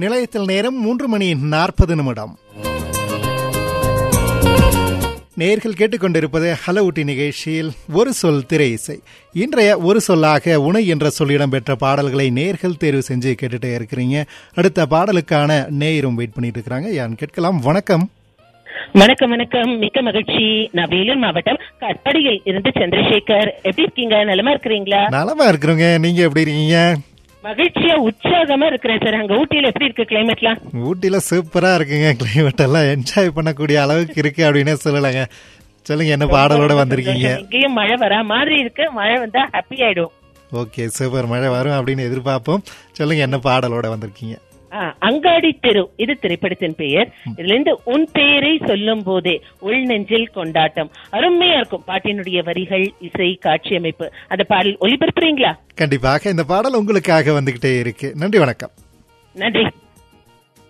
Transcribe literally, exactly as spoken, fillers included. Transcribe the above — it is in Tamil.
நிலையத்தில் நேரம் மூன்று மணி நாற்பது நிமிடம். நேர்கள் கேட்டுக்கொண்டிருப்பது ஹலோ ஊட்டி நிகழ்ச்சியில் ஒரு சொல் திரை இசை. இன்றைய ஒரு சொல்லாக உணை என்ற சொல் இடம்பெற்ற பாடல்களை நேர்கள் தேர்வு செஞ்சு கேட்டுட்டே இருக்கிறீங்க. அடுத்த பாடலுக்கான நேயரும் வெயிட் பண்ணிட்டு இருக்கிறாங்க. யான் கேட்கலாம். வணக்கம். வணக்கம் வணக்கம், மிக்க மகிழ்ச்சி. நான் வேலூர் மாவட்டம் கட்படியில் இருந்து சந்திரசேகர். எப்படி இருக்கீங்க? நலமா இருக்கிறீங்களா? நலமா இருக்கிறோங்க. நீங்க எப்படி இருக்கீங்க? மகிழ்ச்சியா உற்சாகமா இருக்கிறேன் சார். அங்க ஊட்டியில எப்படி இருக்கு கிளைமேட்லாம்? ஊட்டியில சூப்பரா இருக்குங்க. கிளைமேட் எல்லாம் என்ஜாய் பண்ணக்கூடிய அளவுக்கு இருக்கு அப்படின்னு சொல்லலாங்க. சொல்லுங்க, என்ன பாடலோட வந்திருக்கீங்க? இங்கேயும் மழை வரா மாதிரி இருக்கு. மழை வந்தா ஹாப்பி ஆயிடும். Okay, super. மழை வரும் அப்படின்னு எதிர்பார்ப்போம். சொல்லுங்க, என்ன பாடலோட வந்திருக்கீங்க? அங்காடி தெரு, இது திரைப்படத்தின் பெயர். இதுல இருந்து உன் பெயரை சொல்லும் போதே உள் நெஞ்சில் கொண்டாட்டம். அருமையா இருக்கும் பாட்டினுடைய வரிகள், இசை, காட்சி அமைப்பு. அந்த பாடல் ஒளிபரப்புறீங்களா? கண்டிப்பாக. இந்த பாடல் உங்களுக்காக வந்துகிட்டே இருக்கு. நன்றி, வணக்கம். நன்றி.